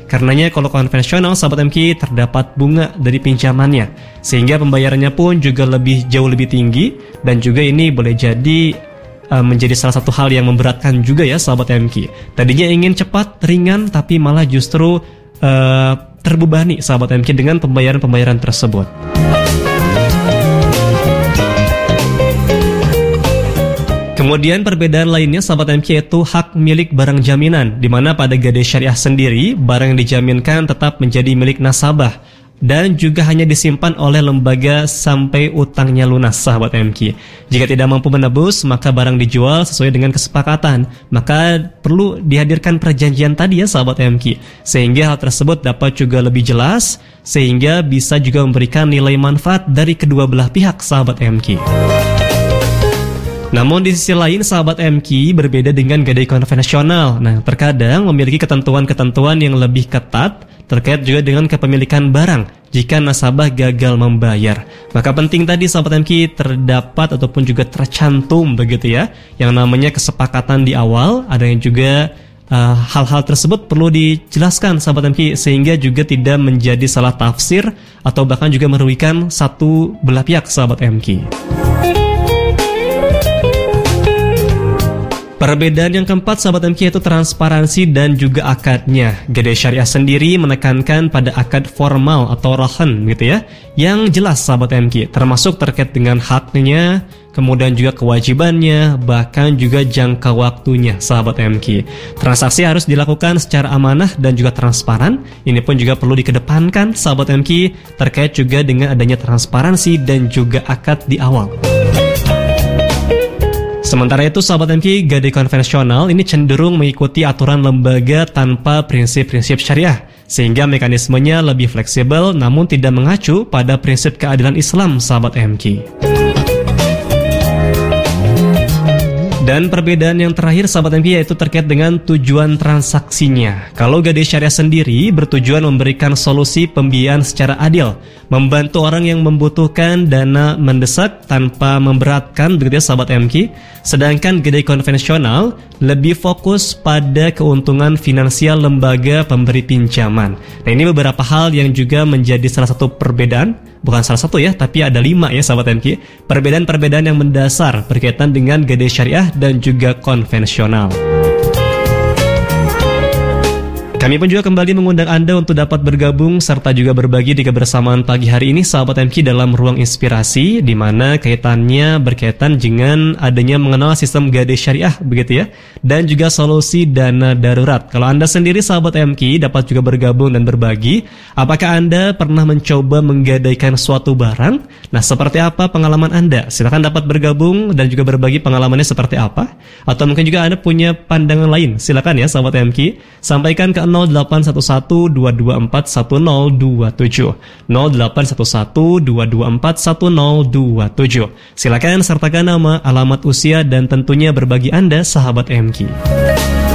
Karenanya kalau konvensional sahabat MQ terdapat bunga dari pinjamannya, sehingga pembayarannya pun juga jauh lebih tinggi, dan juga ini boleh jadi menjadi salah satu hal yang memberatkan juga ya sahabat MQ. Tadinya ingin cepat, ringan, tapi malah justru terbebani sahabat MQ dengan pembayaran-pembayaran tersebut. Kemudian perbedaan lainnya sahabat MQ yaitu hak milik barang jaminan, di mana pada Gadai Syariah sendiri barang yang dijaminkan tetap menjadi milik nasabah dan juga hanya disimpan oleh lembaga sampai utangnya lunas sahabat MQ. Jika tidak mampu menebus, maka barang dijual sesuai dengan kesepakatan. Maka perlu dihadirkan perjanjian tadi ya sahabat MQ, sehingga hal tersebut dapat juga lebih jelas, sehingga bisa juga memberikan nilai manfaat dari kedua belah pihak sahabat MQ. Namun di sisi lain sahabat MQ berbeda dengan gadai konvensional. Nah, terkadang memiliki ketentuan-ketentuan yang lebih ketat terkait juga dengan kepemilikan barang jika nasabah gagal membayar. Maka penting tadi sahabat MQ terdapat ataupun juga tercantum begitu ya, yang namanya kesepakatan di awal. Ada yang juga hal-hal tersebut perlu dijelaskan sahabat MQ, sehingga juga tidak menjadi salah tafsir atau bahkan juga merugikan satu belah pihak sahabat MQ. Perbedaan yang keempat sahabat MQ yaitu transparansi dan juga akadnya. Gadai Syariah sendiri menekankan pada akad formal atau rahan gitu ya, yang jelas sahabat MQ, termasuk terkait dengan haknya, kemudian juga kewajibannya, bahkan juga jangka waktunya sahabat MQ. Transaksi harus dilakukan secara amanah dan juga transparan. Ini pun juga perlu dikedepankan sahabat MQ terkait juga dengan adanya transparansi dan juga akad di awal. Sementara itu sahabat MQ, gadai konvensional ini cenderung mengikuti aturan lembaga tanpa prinsip-prinsip syariah, sehingga mekanismenya lebih fleksibel namun tidak mengacu pada prinsip keadilan Islam sahabat MQ. Dan perbedaan yang terakhir sahabat MQ yaitu terkait dengan tujuan transaksinya. Kalau gadai syariah sendiri bertujuan memberikan solusi pembiayaan secara adil, membantu orang yang membutuhkan dana mendesak tanpa memberatkan begitu ya sahabat MQ. Sedangkan gadai konvensional lebih fokus pada keuntungan finansial lembaga pemberi pinjaman. Nah, ini beberapa hal yang juga menjadi salah satu perbedaan, bukan salah satu ya, tapi ada 5 ya sahabat MQ. Perbedaan-perbedaan yang mendasar berkaitan dengan gadai syariah dan juga konvensional. Kami pun juga kembali mengundang Anda untuk dapat bergabung serta juga berbagi di kebersamaan pagi hari ini sahabat MQ dalam ruang inspirasi, di mana kaitannya berkaitan dengan adanya mengenal sistem gadai syariah begitu ya, dan juga solusi dana darurat. Kalau Anda sendiri sahabat MQ dapat juga bergabung dan berbagi, apakah Anda pernah mencoba menggadaikan suatu barang? Nah, seperti apa pengalaman Anda? Silakan dapat bergabung dan juga berbagi pengalamannya seperti apa, atau mungkin juga Anda punya pandangan lain. Silakan ya sahabat MQ, sampaikan ke 0811-224-1027 0811-224-1027. Silakan sertakan nama, alamat, usia, dan tentunya berbagi Anda sahabat MQ.